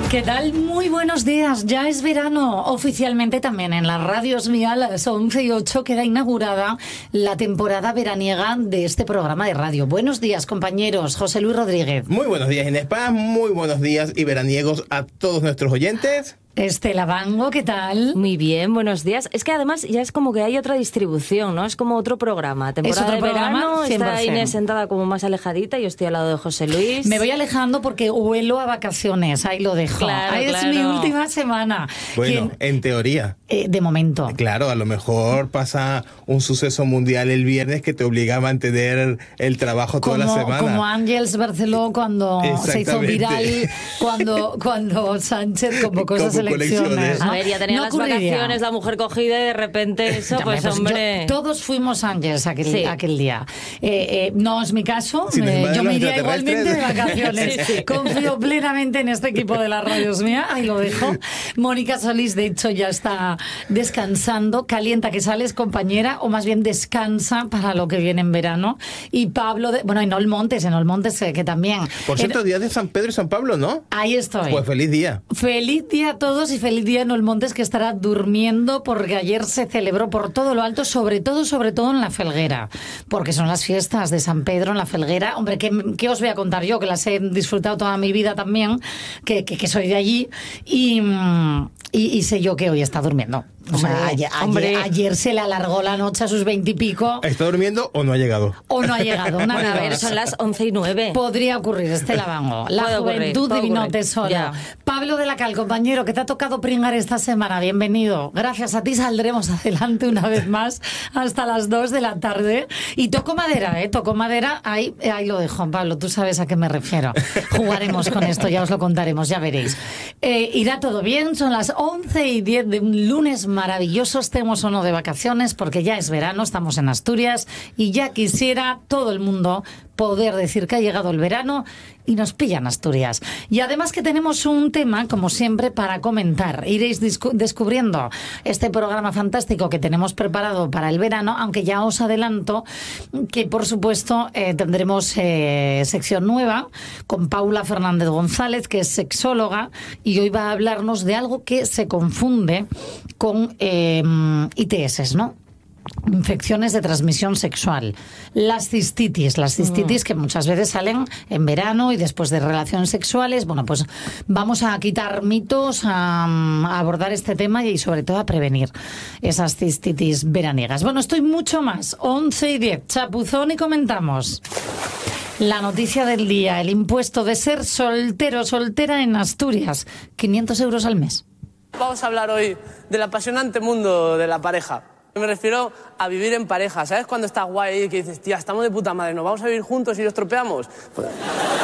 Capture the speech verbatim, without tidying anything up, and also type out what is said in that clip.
¿Qué tal? Muy buenos días. Ya es verano. Oficialmente también en las radios mía a las once y ocho queda inaugurada la temporada veraniega de este programa de radio. Buenos días, compañeros. José Luis Rodríguez. Muy buenos días, Inés Paz. Muy buenos días y veraniegos a todos nuestros oyentes. Estela Bango, ¿qué tal? Muy bien, buenos días. Es que además ya es como que hay otra distribución, ¿no? Es como otro programa. Temporada ¿Es otro de programa? verano, cien por está ciento. Inés sentada como más alejadita, yo estoy al lado de José Luis. Me voy alejando porque huelo a vacaciones, ahí lo dejo. Claro, Ahí claro. Es mi última semana. Bueno, ¿Quién? en teoría. Eh, de momento. Claro, a lo mejor pasa un suceso mundial el viernes que te obliga a mantener el trabajo toda Como, la semana. como Ángels Barceló cuando se hizo Exactamente. viral, cuando, cuando Sánchez convocó esas Convocó elecciones. elecciones. ¿no? A ver, ya tenía No las ocurriría. vacaciones, la mujer cogida y de repente eso, Ya, pues pues, hombre... yo- todos fuimos Ángels aquel, Sí. aquel día. Eh, eh, no es mi caso, Sin eh, embargo, yo me los iría igualmente de extraterrestres. vacaciones. Sí, sí. Confío plenamente en este equipo de las radios mía, ahí lo dejo. Mónica Solís, de hecho, ya está descansando. Calienta que sales, compañera, o más bien descansa para lo que viene en verano. Y Pablo, de, bueno, en Olmontes, en Olmontes, eh, que también. Por cierto, En- día de San Pedro y San Pablo, ¿no? ahí estoy. Pues feliz día. Feliz día a todos y feliz día en Olmontes, que estará durmiendo porque ayer se celebró por todo lo alto, sobre todo, sobre todo en la Felguera, porque son las fiestas de San Pedro en la Felguera. Hombre, ¿qué, qué os voy a contar yo? Que las he disfrutado toda mi vida también, que, que, que soy de allí y, mm, y, y sé yo que hoy está durmiendo. O sea, Hombre, ayer, hombre. ayer, ayer se le alargó la noche a sus veintipico ¿Está durmiendo o no ha llegado? o no ha llegado. Una Bueno, a de ver, dos. son las once y nueve. Podría ocurrir, Estela Bango. La Puede ocurrir, juventud puede divino ocurrir. tesoro. Ya. Pablo de la Cal, compañero, que te ha tocado pringar esta semana. Bienvenido. Gracias a ti saldremos adelante una vez más hasta las dos de la tarde. Y toco madera, ¿eh? Toco madera. Ahí, ahí lo dejo, Pablo. Tú sabes a qué me refiero. Jugaremos con esto, ya os lo contaremos, ya veréis. Eh, irá todo bien. Son las once y diez de un lunes maravilloso. Estemos o no de vacaciones, porque ya es verano, estamos en Asturias y ya quisiera todo el mundo poder decir que ha llegado el verano y nos pillan Asturias. Y además que tenemos un tema, como siempre, para comentar. Iréis discu- descubriendo este programa fantástico que tenemos preparado para el verano, aunque ya os adelanto que, por supuesto, eh, tendremos eh, sección nueva con Paula Fernández González, que es sexóloga, y hoy va a hablarnos de algo que se confunde con eh, I T S, ¿no? Infecciones de transmisión sexual, las cistitis, las cistitis que muchas veces salen en verano y después de relaciones sexuales. Bueno, pues vamos a quitar mitos, a, a abordar este tema y sobre todo a prevenir esas cistitis veraniegas. Bueno, estoy mucho más, once y diez, chapuzón y comentamos. La noticia del día, el impuesto de ser soltero, soltera en Asturias, quinientos euros al mes. Vamos a hablar hoy del apasionante mundo de la pareja. Me refiero a vivir en pareja. ¿Sabes cuando estás guay y que dices, tía, estamos de puta madre, nos vamos a vivir juntos y nos tropeamos? Pues...